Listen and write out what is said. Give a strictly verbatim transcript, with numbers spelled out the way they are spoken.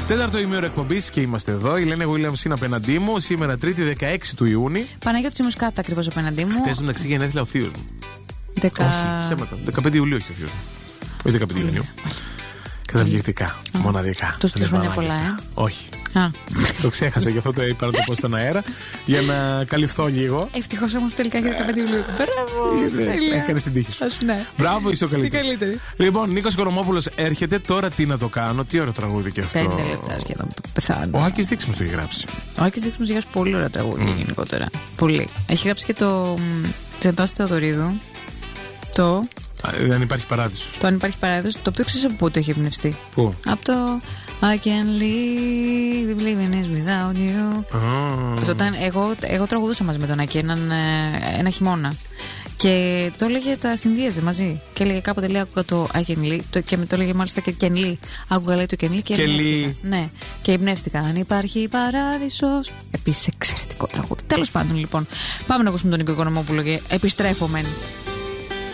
Τέταρτο ημίωρο εκπομπής και είμαστε εδώ. Η Λένα Williams είναι απέναντί μου. Σήμερα Τρίτη δεκαέξι του Ιούνιου. Παναγιώτης Μουσκάτα ακριβώς απέναντί μου. Χτες μεταξύ γενέθλια ο θείος μου. Δεκα... Όχι, ψέματα. δεκαπέντε Ιουλίου έχει ο θείος μου. Όχι δεκαπέντε Ιουνίου. Καταπληκτικά. Μοναδικά. Του στείλω χρόνια πολλά, ε. Όχι. Α. Το ξέχασα, γι' αυτό το είπα να το πω στον αέρα. Για να καλυφθώ λίγο. Ευτυχώς όμως τελικά έχει δεκαπέντε Ιουλίου. Μπράβο! Έκανε την τύχη σου. Ναι. Μπράβο, είσαι ο καλύτερος. Λοιπόν, Νίκος Οικονομόπουλος έρχεται. Τώρα τι να το κάνω. Τι ωραίο τραγούδι και αυτό. Πέντε λεπτά σχεδόν πεθάνω. Ο Άκης Δείξιμος το έχει γράψει. Ο Άκης Δείξιμος έχει γράψει πολύ ωραία τραγούδια mm. γενικότερα. Πολύ. Έχει γράψει και το Τσεντάς Θεοδωρίδου. Το. Δεν υπάρχει παράδεισος. Το αν υπάρχει παράδεισος, το οποίο ξέρεις από πού το έχει εμπνευστεί. Πού? Από το I can live, living is without you. Oh. Όταν εγώ, εγώ τραγουδούσα μαζί με τον Άκη έναν, ένα χειμώνα. Και το έλεγε, τα συνδύαζε μαζί. Και έλεγε κάποτε λέει, άκουγα το I can live. Το, και με το έλεγε μάλιστα και Can Lee. Άκουγα λέει το Can Lee και εμπνεύστηκα. Ναι, και εμπνεύστηκα. Αν υπάρχει παράδεισος. Επίσης εξαιρετικό τραγούδι. Τέλος πάντων λοιπόν, πάμε να ακούσουμε τον Νίκο Οικονομόπουλο και επιστρέφομαι.